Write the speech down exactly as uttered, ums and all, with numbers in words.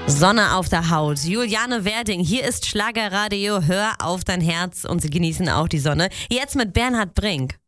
Sonne auf der Haut. Juliane Werding, hier ist Schlagerradio. Hör auf dein Herz und sie genießen auch die Sonne. Jetzt mit Bernhard Brink.